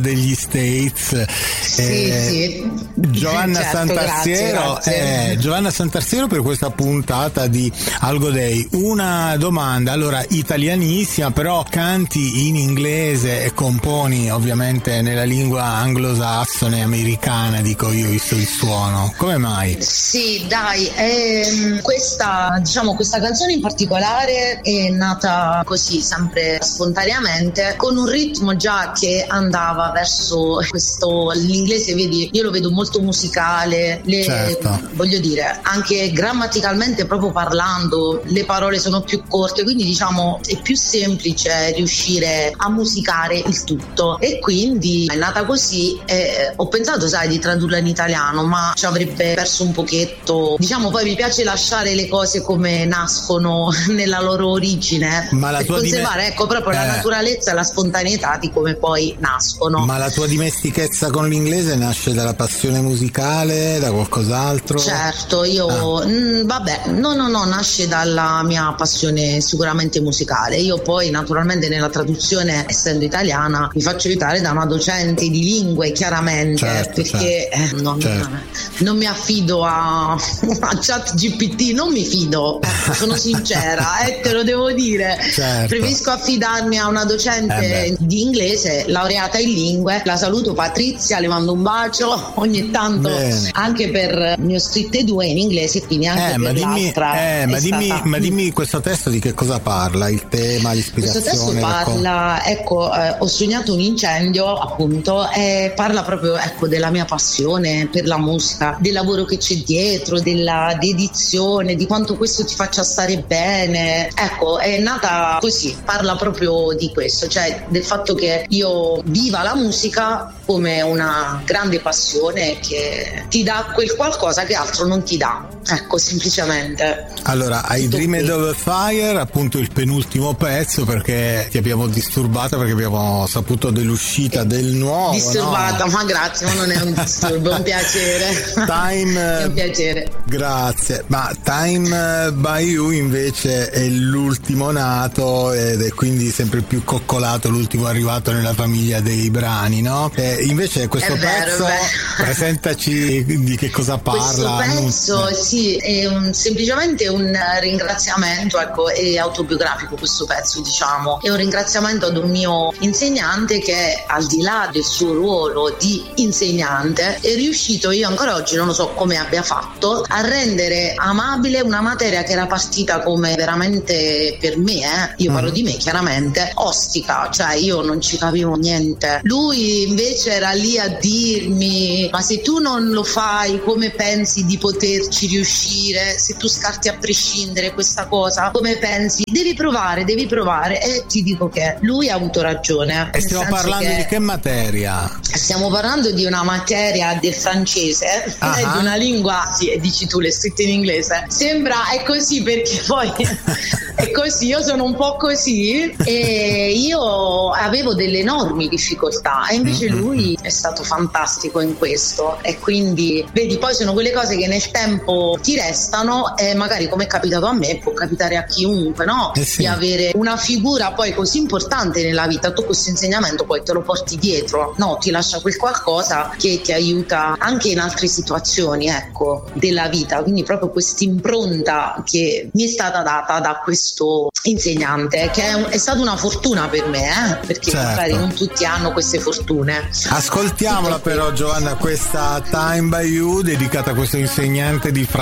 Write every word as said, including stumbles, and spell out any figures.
degli States. Sì, eh, sì. Giovanna Certo, Santarsiero, grazie, grazie. Eh, Giovanna Santarsiero per questa puntata di Algo Day. Una domanda, allora, italianissima, però canti in inglese e componi ovviamente nella lingua anglosassone americana, dico io, visto il suono. Come mai? Sì, dai, ehm, questa, diciamo, questa canzone in particolare è nata così, sempre spontaneamente, con un ritmo già che andava verso questo, l'inglese, vedi, io lo vedo molto musicale, le, Certo. voglio dire, anche grammaticalmente proprio parlando, le parole sono più corte, quindi diciamo è più semplice riuscire a musicare il tutto, e quindi è nata così. E ho pensato, sai, di tradurla in italiano, ma ci avrebbe perso un pochetto, diciamo. Poi mi piace lasciare le cose come nascono nella loro origine, Ma la per tua conservare dime- ecco proprio la eh. naturalezza e la spontaneità di come poi nascono. Ma la tua dimestichezza con l'inglese nasce dalla passione musicale, da qualcos'altro? Certo, io Ah. mh, vabbè, no, no, no, nasce dalla mia passione sicuramente musicale. Io poi naturalmente nella traduzione, essendo italiana, mi faccio aiutare da una docente di lingue, chiaramente, Certo, perché certo. eh, non, Certo. non mi affido a, a chat G P T, non mi fido, ecco, sono sincera, eh, te lo devo dire. Certo. Preferisco affidarmi a una docente Eh beh. di inglese, laureata in lingue. La saluto, Patrizia, le mando un bacio ogni tanto. Bene. Anche per ne ho scritte due in inglese, quindi anche Eh, per ma dimmi, l'altra eh, è ma, dimmi, stata- ma dimmi questo testo di che cosa parla? Il tema, Questo l'ispirazione? testo la co- parla, ecco, eh, ho sognato un incendio, appunto, e parla proprio, ecco, della mia passione per la musica, del lavoro che c'è dietro, della dedizione, di quanto questo ti faccia stare bene. Ecco, è nata così, parla proprio di questo, cioè del fatto che io viva la musica come una grande passione che ti dà quel qualcosa che altro non ti dà. Ecco, semplicemente. Allora, I Tutto Dreamed qui. of Fire, appunto il penultimo pezzo, perché ti abbiamo disturbata, perché abbiamo saputo dell'uscita del nuovo. Disturbata, no? ma grazie, ma non è un disturbo, è un piacere. Time, È un piacere. Grazie, ma Time by You invece è l'ultimo nato ed è quindi sempre più coccolato, l'ultimo arrivato nella famiglia dei brani, no? E invece questo È vero, pezzo, è vero. presentaci di che cosa parla. Questo pezzo, non- eh. sì, è un- semplicemente un ringraziamento, ecco, è autobiografico questo pezzo, diciamo. È un ringraziamento ad un mio insegnante che, al di là del suo ruolo di insegnante, è riuscito, io ancora oggi non lo so come abbia fatto, a rendere amabile una materia che era partita come veramente, per me, eh, io parlo Mm. di me chiaramente, ostica, cioè io non ci capivo niente. Lui invece era lì a dirmi: ma se tu non lo fai, come pensi di poterci riuscire? Se tu scarti a prescindere questa cosa, come pensi? Devi provare, devi provare. E ti dico che lui ha avuto ragione. E nel stiamo senso parlando che di che materia? stiamo parlando di una materia del francese, Ah. eh, di una lingua, sì, e dici tu, le scritte in inglese. Sembra, è così perché poi è così, io sono un po' così e io avevo delle enormi difficoltà, e invece Mm-hmm. lui è stato fantastico in questo. E quindi vedi, poi sono quelle cose che nel tempo ti restano, e magari, come è capitato a me, può capitare a chiunque, no? Eh sì. Di avere una figura poi così importante nella vita, tu questo insegnamento poi te lo porti dietro, no? Ti lascia quel qualcosa che ti aiuta anche in altre situazioni, ecco, della vita. Quindi proprio quest'impronta che mi è stata data da questo insegnante, che è, un- è stata una fortuna per me, eh? Perché Certo. magari non tutti hanno queste fortune. Ascoltiamola Tutto qui. però, Giovanna, questa Time by You dedicata a questo insegnante di francese